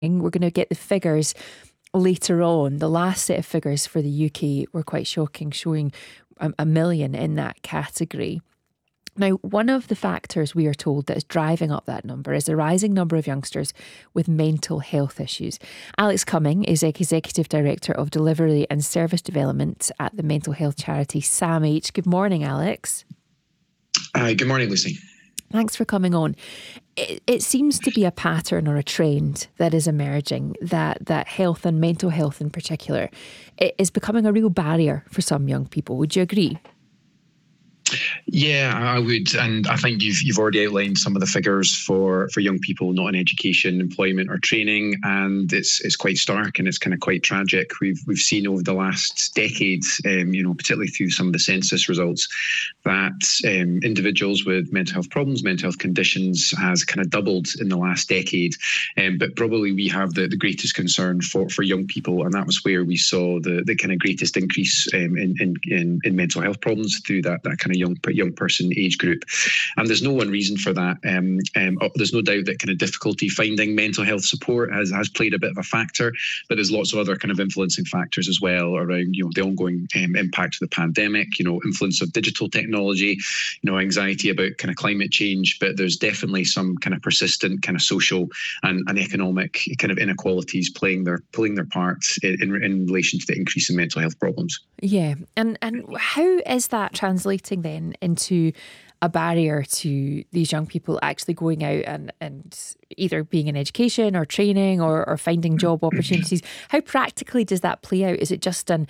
We're going to get the figures later on. The last set of figures for the UK were quite shocking, showing a million in that category. Now, one of the factors we are told that is driving up that number is a rising number of youngsters with mental health issues. Alex Cumming is Executive Director of Delivery and Service Development at the mental health charity SAMH. Good morning, Alex. Good morning, Lucy. Thanks for coming on. It seems to be a pattern or a trend that is emerging, that health and mental health in particular is becoming a real barrier for some young people. Would you agree? Yeah, I would, and I think you've already outlined some of the figures for young people not in education, employment, or training, and it's quite stark and it's kind of quite tragic. We've seen over the last decade, particularly through some of the census results, that individuals with mental health problems, mental health conditions, has kind of doubled in the last decade. But probably we have the greatest concern for young people, and that was where we saw the kind of greatest increase in mental health problems through that kind of young person age group. And there's no one reason for that. There's no doubt that kind of difficulty finding mental health support has played a bit of a factor, but there's lots of other kind of influencing factors as well around, the ongoing impact of the pandemic, influence of digital technology, anxiety about kind of climate change. But there's definitely some kind of persistent kind of social and economic kind of inequalities pulling their part in relation to the increase in mental health problems. Yeah. And how is that translating then into a barrier to these young people actually going out and either being in education or training or finding job opportunities? How practically does that play out? Is it just an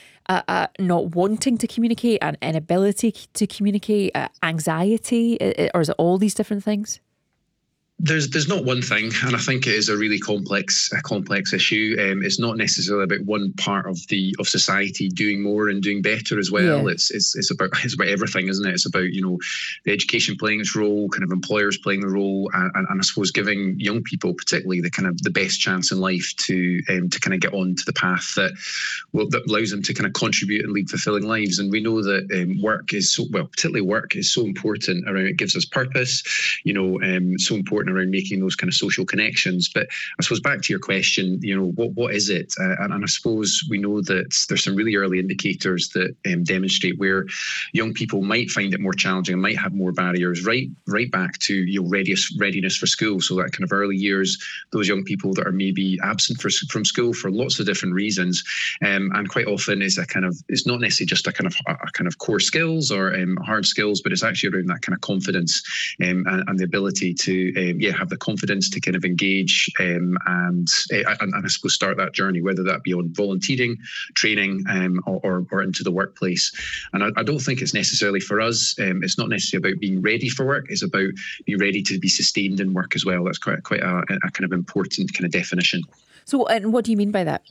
not wanting to communicate, an inability to communicate, anxiety, or is it all these different things? There's not one thing, and I think it is a really complex issue. It's not necessarily about one part of society doing more and doing better as well. Yeah. It's about everything, isn't it? It's about the education playing its role, kind of employers playing the role, and I suppose giving young people particularly the best chance in life to kind of get on to the path that allows them to kind of contribute and lead fulfilling lives. And we know that particularly work is so important around it. Gives us purpose, so important around making those kind of social connections. But I suppose back to your question, what is it? And I suppose we know that there's some really early indicators that demonstrate where young people might find it more challenging and might have more barriers, right back to readiness for school. So that kind of early years, those young people that are maybe absent from school for lots of different reasons, and quite often it's not necessarily just a kind of core skills or hard skills, but it's actually around that kind of confidence and the ability to have the confidence to kind of engage and I suppose start that journey, whether that be on volunteering, training, or into the workplace. And I don't think it's necessarily for us. It's not necessarily about being ready for work. It's about being ready to be sustained in work as well. That's quite a kind of important kind of definition. So, and what do you mean by that?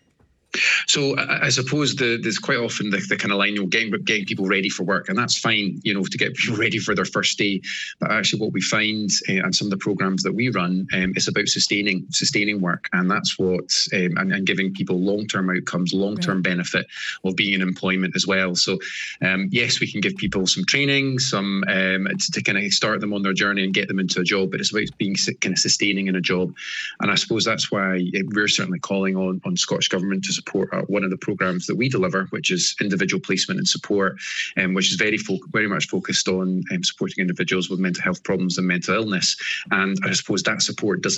So I suppose there's quite often the kind of line, getting people ready for work, and that's fine, to get people ready for their first day. But actually what we find and some of the programs that we run is about sustaining work, and that's what and giving people long-term outcomes, long-term benefit of being in employment as well. So yes, we can give people some training, some to kind of start them on their journey and get them into a job, but it's about being kind of sustaining in a job. And I suppose that's why we're certainly calling on Scottish Government to support one of the programs that we deliver, which is individual placement and support, which is very much focused on supporting individuals with mental health problems and mental illness. And I suppose that support doesn't